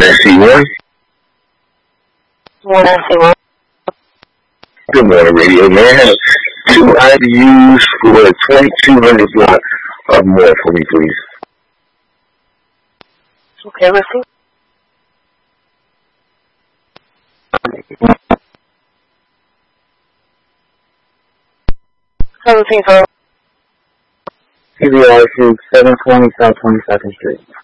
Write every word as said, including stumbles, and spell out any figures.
S C one. one S C one. Good morning, radio man. I have two I D Us for twenty-two hundred block or more for me, please. Okay, let's see. Seventeen, sir. C B R seven twenty South twenty-second Street.